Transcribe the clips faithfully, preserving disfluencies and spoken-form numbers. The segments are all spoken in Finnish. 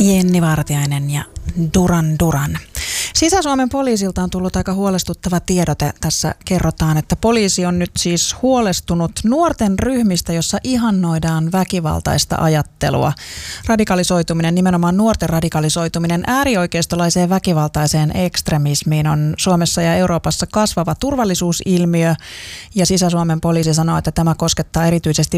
Jenni Vartiainen ja Duran Duran. Sisä-Suomen poliisilta on tullut aika huolestuttava tiedote. Tässä kerrotaan, että poliisi on nyt siis huolestunut nuorten ryhmistä, jossa ihannoidaan väkivaltaista ajattelua. Radikalisoituminen, nimenomaan nuorten radikalisoituminen äärioikeistolaiseen väkivaltaiseen ekstremismiin on Suomessa ja Euroopassa kasvava turvallisuusilmiö. Ja Sisä-Suomen poliisi sanoo, että tämä koskettaa erityisesti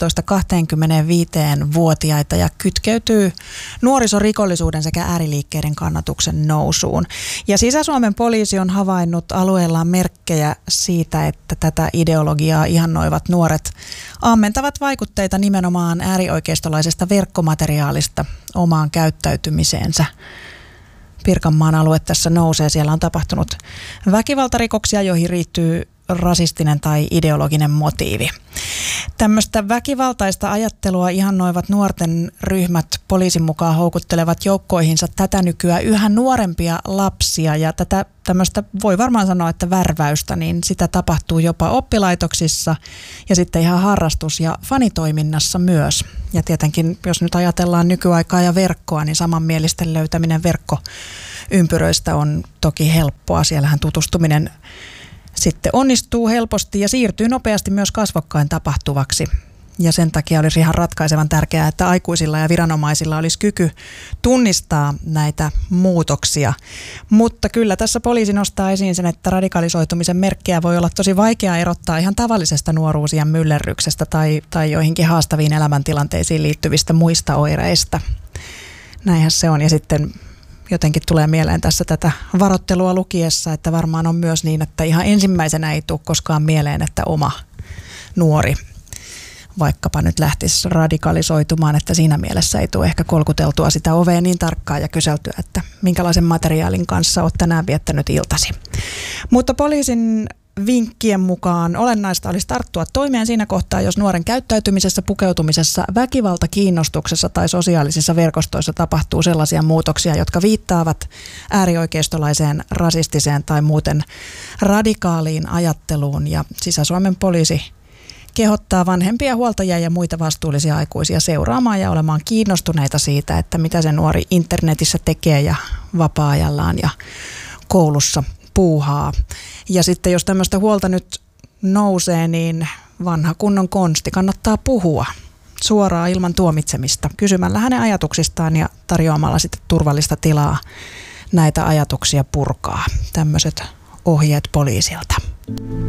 viisitoista–kaksikymmentäviisi-vuotiaita ja kytkeytyy nuorisorikollisuuden sekä ääriliikkeiden kannatuksen nousuun. Ja Sisä-Suomen poliisi on havainnut alueellaan merkkejä siitä, että tätä ideologiaa ihannoivat nuoret ammentavat vaikutteita nimenomaan äärioikeistolaisesta verkkomateriaalista omaan käyttäytymiseensä. Pirkanmaan alue tässä nousee. Siellä on tapahtunut väkivaltarikoksia, joihin riittyy rasistinen tai ideologinen motiivi. Tämmöistä väkivaltaista ajattelua ihannoivat nuorten ryhmät poliisin mukaan houkuttelevat joukkoihinsa tätä nykyään yhä nuorempia lapsia, ja tätä tämmöistä voi varmaan sanoa, että värväystä, niin sitä tapahtuu jopa oppilaitoksissa ja sitten ihan harrastus- ja fanitoiminnassa myös. Ja tietenkin, jos nyt ajatellaan nykyaikaa ja verkkoa, niin samanmielisten löytäminen verkkoympyröistä on toki helppoa. Siellähän tutustuminen sitten onnistuu helposti ja siirtyy nopeasti myös kasvokkain tapahtuvaksi. Ja sen takia olisi ihan ratkaisevan tärkeää, että aikuisilla ja viranomaisilla olisi kyky tunnistaa näitä muutoksia. Mutta kyllä tässä poliisi nostaa esiin sen, että radikalisoitumisen merkkejä voi olla tosi vaikea erottaa ihan tavallisesta nuoruusien myllerryksestä tai, tai joihinkin haastaviin elämäntilanteisiin liittyvistä muista oireista. Näinhän se on. Ja sitten jotenkin tulee mieleen tässä tätä varoittelua lukiessa, että varmaan on myös niin, että ihan ensimmäisenä ei tule koskaan mieleen, että oma nuori vaikkapa nyt lähtisi radikalisoitumaan, että siinä mielessä ei tule ehkä kolkuteltua sitä ovea niin tarkkaan ja kyseltyä, että minkälaisen materiaalin kanssa olet tänään viettänyt iltasi. Mutta poliisin vinkkien mukaan olennaista olisi tarttua toimeen siinä kohtaa, jos nuoren käyttäytymisessä, pukeutumisessa, väkivaltakiinnostuksessa tai sosiaalisissa verkostoissa tapahtuu sellaisia muutoksia, jotka viittaavat äärioikeistolaiseen, rasistiseen tai muuten radikaaliin ajatteluun. Ja Sisä-Suomen poliisi kehottaa vanhempia, huoltajia ja muita vastuullisia aikuisia seuraamaan ja olemaan kiinnostuneita siitä, että mitä se nuori internetissä tekee ja vapaa-ajallaan ja koulussa puuhaa. Ja sitten jos tämmöistä huolta nyt nousee, niin vanha kunnon konsti kannattaa puhua suoraan ilman tuomitsemista, kysymällä hänen ajatuksistaan ja tarjoamalla sitten turvallista tilaa näitä ajatuksia purkaa. Tämmöiset ohjeet poliisilta.